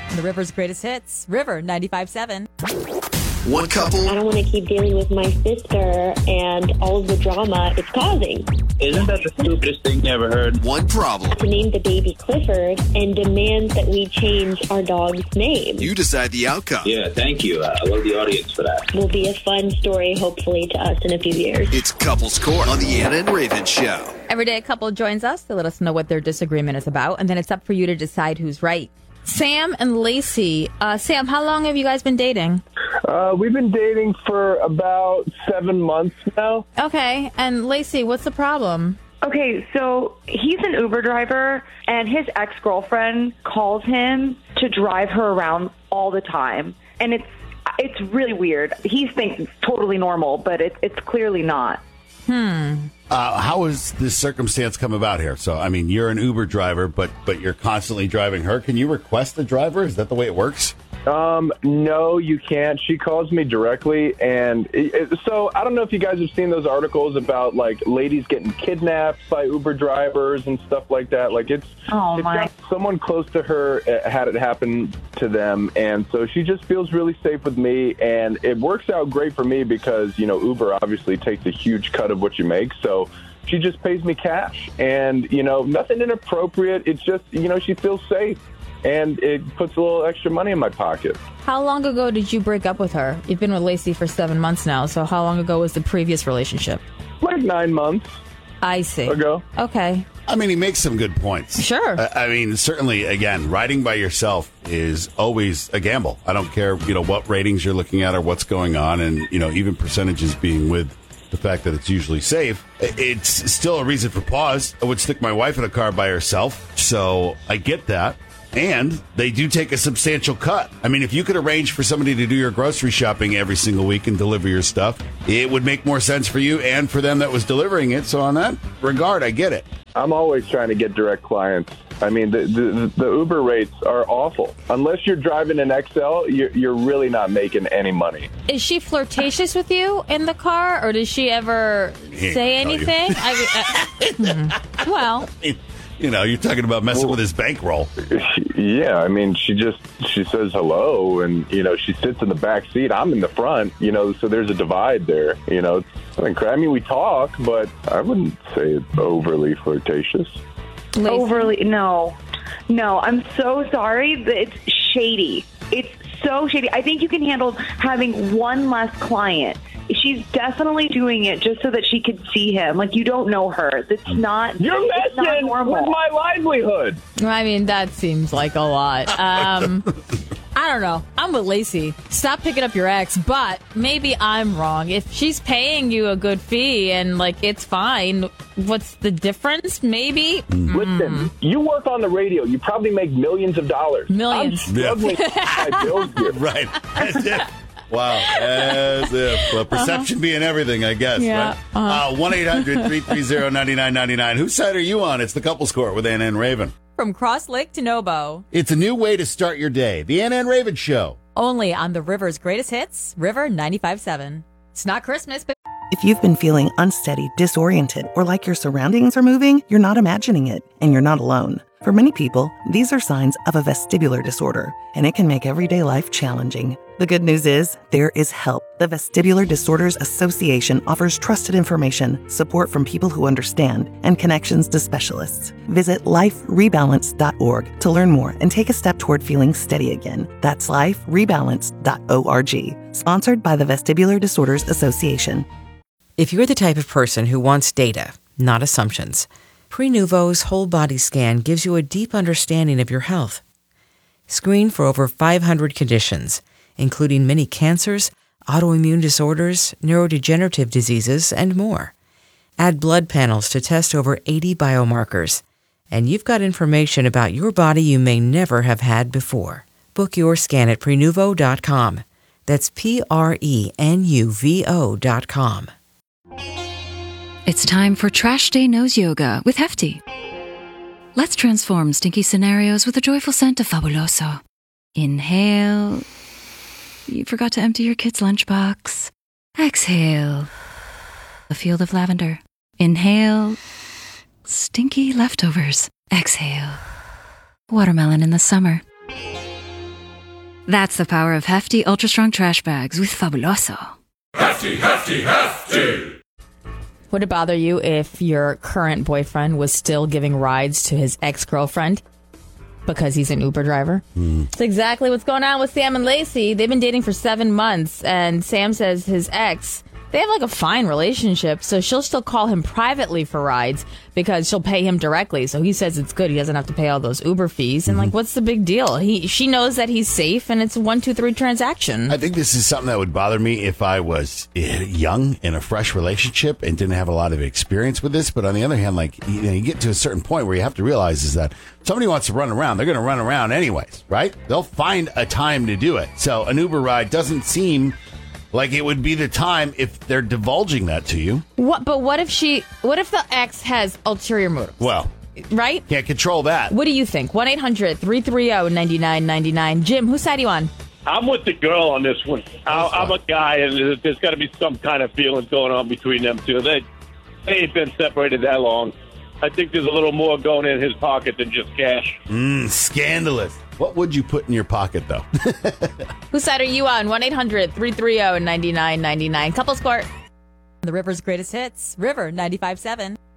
The River's greatest hits, River 95.7. One couple. I don't want to keep dealing with my sister and all of the drama it's causing. Isn't that the stupidest thing you ever heard? One problem. To name the baby Clifford and demand that we change our dog's name. You decide the outcome. Yeah, thank you. I love the audience for that. Will be a fun story, hopefully, to us in a few years. It's Couples Court on the Anna and Raven Show. Every day a couple joins us to let us know what their disagreement is about, and then it's up for you to decide who's right. Sam and Lacey. Sam, how long have you guys been dating? We've been dating for about 7 months now. Okay, and Lacey, what's the problem? Okay, so he's an Uber driver, and his ex-girlfriend calls him to drive her around all the time. And it's really weird. He thinks it's totally normal, but it's clearly not. How has this circumstance come about here? So, I mean, you're an Uber driver, but you're constantly driving her. Can you request a driver? Is that the way it works? No, you can't. She calls me directly, and so I don't know if you guys have seen those articles about like ladies getting kidnapped by Uber drivers and stuff like that. Like it's got someone close to her had it happen to them, and so she just feels really safe with me, and it works out great for me because Uber obviously takes a huge cut of what you make, so she just pays me cash, and nothing inappropriate. It's just she feels safe. And it puts a little extra money in my pocket. How long ago did you break up with her? You've been with Lacey for 7 months now, so how long ago was the previous relationship? Like 9 months. I see. Ago. Okay. I mean, he makes some good points. Sure. I mean, certainly, again, riding by yourself is always a gamble. I don't care, what ratings you're looking at or what's going on, and, even percentages being with the fact that it's usually safe. It's still a reason for pause. I would stick my wife in a car by herself, so I get that. And they do take a substantial cut. I mean, if you could arrange for somebody to do your grocery shopping every single week and deliver your stuff, it would make more sense for you and for them that was delivering it. So on that regard, I get it. I'm always trying to get direct clients. I mean, the Uber rates are awful. Unless you're driving an XL, you're really not making any money. Is she flirtatious with you in the car, or does she ever say anything? Well... You're talking about messing with his bankroll. Yeah, I mean, she says hello, and, she sits in the back seat. I'm in the front, so there's a divide there. I mean, we talk, but I wouldn't say it's overly flirtatious. Lacey. Overly, no. I'm so sorry, but it's shady. It's so shady. I think you can handle having one less client. She's definitely doing it just so that she could see him. Like, you don't know her. That's not. You're messing with my livelihood. I mean, that seems like a lot. I don't know. I'm with Lacey. Stop picking up your ex, but maybe I'm wrong. If she's paying you a good fee and, it's fine, what's the difference? Maybe? Listen, you work on the radio. You probably make millions of dollars. Millions. I'm struggling with my bills here. Right. As if. Wow. As if. Perception being everything, I guess. Yeah. Right? 1-800-330-9999. Whose side are you on? It's the Couples Court with Anna and Raven. From Cross Lake to Nobo. It's a new way to start your day. The Anna and Raven Show. Only on the River's greatest hits, River 95.7. It's not Christmas, but... If you've been feeling unsteady, disoriented, or like your surroundings are moving, you're not imagining it, and you're not alone. For many people, these are signs of a vestibular disorder, and it can make everyday life challenging. The good news is, there is help. The Vestibular Disorders Association offers trusted information, support from people who understand, and connections to specialists. Visit liferebalance.org to learn more and take a step toward feeling steady again. That's liferebalance.org. Sponsored by the Vestibular Disorders Association. If you're the type of person who wants data, not assumptions, Prenuvo's whole body scan gives you a deep understanding of your health. Screen for over 500 conditions, including many cancers, autoimmune disorders, neurodegenerative diseases, and more. Add blood panels to test over 80 biomarkers, and you've got information about your body you may never have had before. Book your scan at Prenuvo.com. That's Prenuvo.com. It's time for Trash Day Nose Yoga with Hefty. Let's transform stinky scenarios with a joyful scent of Fabuloso. Inhale. You forgot to empty your kid's lunchbox. Exhale. A field of lavender. Inhale. Stinky leftovers. Exhale. Watermelon in the summer. That's the power of hefty, ultra-strong trash bags with Fabuloso. Hefty, hefty, hefty! Would it bother you if your current boyfriend was still giving rides to his ex-girlfriend because he's an Uber driver? It's exactly what's going on with Sam and Lacey. They've been dating for 7 months, and Sam says his ex, they have like a fine relationship, so she'll still call him privately for rides because she'll pay him directly. So he says it's good. He doesn't have to pay all those Uber fees. And like, what's the big deal? She knows that he's safe, and it's a 1, 2, 3 transaction. I think this is something that would bother me if I was young in a fresh relationship and didn't have a lot of experience with this. But on the other hand, like, you get to a certain point where you have to realize is that somebody wants to run around, they're going to run around anyways, right? They'll find a time to do it. So an Uber ride doesn't seem like it would be the time if they're divulging that to you. But what if the ex has ulterior motives? Well, right? Can't control that. What do you think? 1-800-330-9999. Jim, whose side are you on? I'm with the girl on this one. I'm a guy, and there's got to be some kind of feelings going on between them two. They ain't been separated that long. I think there's a little more going in his pocket than just cash. Scandalous. What would you put in your pocket, though? Whose side are you on? 1-800-330-9999. Couples Court. The River's greatest hits. River 95.7.